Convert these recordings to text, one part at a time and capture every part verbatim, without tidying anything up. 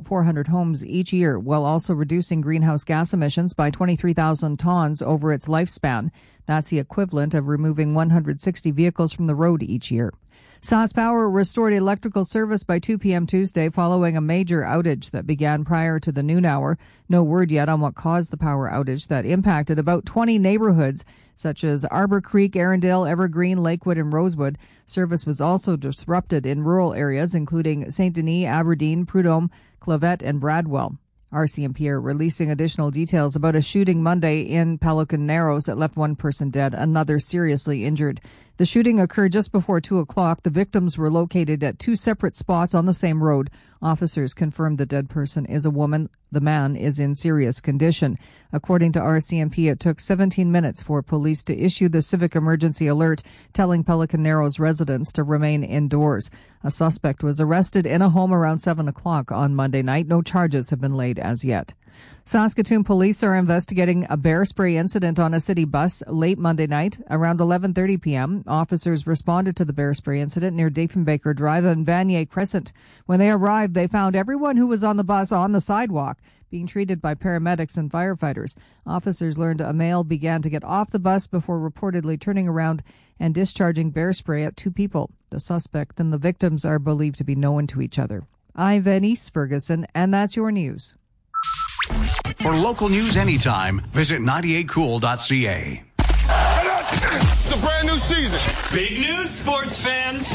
four hundred homes each year, while also reducing greenhouse gas emissions by twenty-three thousand tons over its lifespan. That's the equivalent of removing one hundred sixty vehicles from the road each year. SaskPower restored electrical service by two p.m. Tuesday following a major outage that began prior to the noon hour. No word yet on what caused the power outage that impacted about twenty neighborhoods, such as Arbor Creek, Arundel, Evergreen, Lakewood, and Rosewood. Service was also disrupted in rural areas, including Saint Denis, Aberdeen, Prudhomme, Clavette, and Bradwell. R C M P are releasing additional details about a shooting Monday in Pelican Narrows that left one person dead, another seriously injured. The shooting occurred just before two o'clock. The victims were located at two separate spots on the same road. Officers confirmed the dead person is a woman. The man is in serious condition. According to R C M P, it took seventeen minutes for police to issue the civic emergency alert, telling Pelican Narrows residents to remain indoors. A suspect was arrested in a home around seven o'clock on Monday night. No charges have been laid as yet. Saskatoon police are investigating a bear spray incident on a city bus late Monday night. Around eleven thirty p.m., officers responded to the bear spray incident near Diefenbaker Drive and Vanier Crescent. When they arrived, they found everyone who was on the bus on the sidewalk, being treated by paramedics and firefighters. Officers learned a male began to get off the bus before reportedly turning around and discharging bear spray at two people. The suspect and the victims are believed to be known to each other. I'm Venice Ferguson, and that's your news. For local news anytime, visit ninety-eight cool dot c a. It's a brand new season. Big news, sports fans.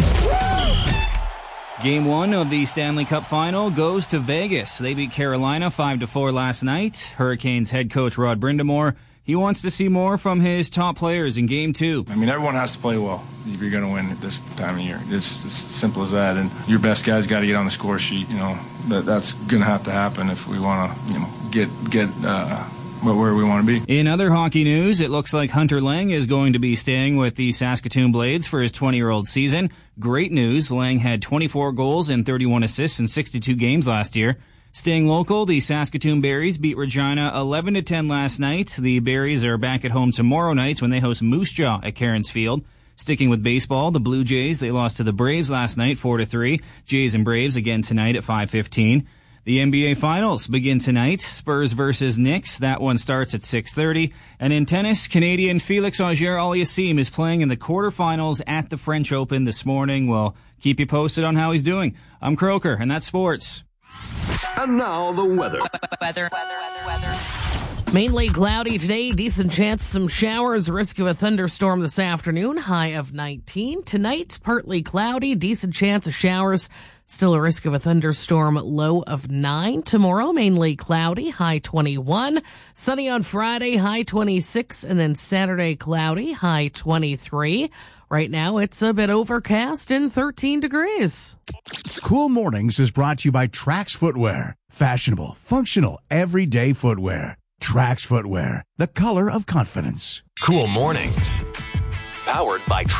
Game one of the Stanley Cup Final goes to Vegas. They beat Carolina five to four last night. Hurricanes head coach Rod Brind'Amour, he wants to see more from his top players in Game two. I mean, everyone has to play well if you're going to win at this time of year. It's as simple as that. And your best guys got to get on the score sheet. You know, that that's going to have to happen if we want to, you know, get get uh, where we want to be. In other hockey news, it looks like Hunter Lang is going to be staying with the Saskatoon Blades for his twenty-year-old season. Great news. Lang had twenty-four goals and thirty-one assists in sixty-two games last year. Staying local, the Saskatoon Berries beat Regina eleven to ten last night. The Berries are back at home tomorrow night when they host Moose Jaw at Cairns Field. Sticking with baseball, the Blue Jays, they lost to the Braves last night four to three. Jays and Braves again tonight at five fifteen. The N B A Finals begin tonight. Spurs versus Knicks. That one starts at six thirty. And in tennis, Canadian Felix Auger-Aliassime is playing in the quarterfinals at the French Open this morning. We'll keep you posted on how he's doing. I'm Croker, and that's sports. And now the weather. Weather. Weather. Weather. Mainly cloudy today. Decent chance some showers. Risk of a thunderstorm this afternoon. High of nineteen. Tonight, partly cloudy. Decent chance of showers. Still a risk of a thunderstorm. Low of nine. Tomorrow, mainly cloudy. High twenty-one. Sunny on Friday. High twenty-six. And then Saturday, cloudy. High twenty-three. Right now, it's a bit overcast and thirteen degrees. Cool Mornings is brought to you by Trax Footwear. Fashionable, functional, everyday footwear. Trax Footwear, the color of confidence. Cool Mornings. Powered by